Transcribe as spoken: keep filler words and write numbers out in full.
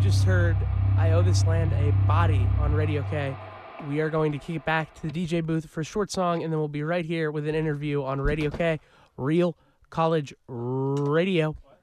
just heard I Owe This Land a Body on Radio K. We are going to kick it back to the D J booth for a short song, and then we'll be right here with an interview on Radio K, Real College Radio.